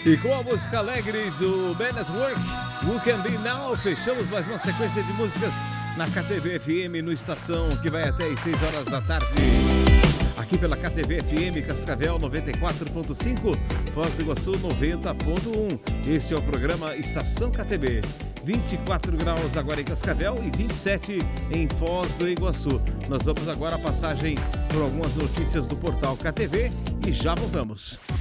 E com a música alegre do Man at Work, Who Can Be Now, fechamos mais uma sequência de músicas na KTV FM no Estação, que vai até às 6 horas da tarde. Aqui pela KTV FM Cascavel 94.5, Foz do Iguaçu 90.1. Este é o programa Estação KTB. 24 graus agora em Cascavel e 27 em Foz do Iguaçu. Nós vamos agora a passagem por algumas notícias do portal KTV e já voltamos.